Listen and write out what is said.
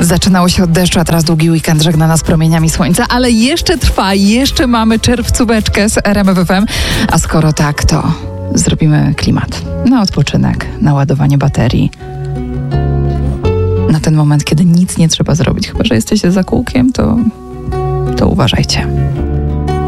Zaczynało się od deszczu, a teraz długi weekend żegna nas promieniami słońca, ale jeszcze trwa, jeszcze mamy czerwcóweczkę z RMF FM, a skoro tak, to zrobimy klimat na odpoczynek, na ładowanie baterii, na ten moment, kiedy nic nie trzeba zrobić, chyba że jesteście za kółkiem, to uważajcie.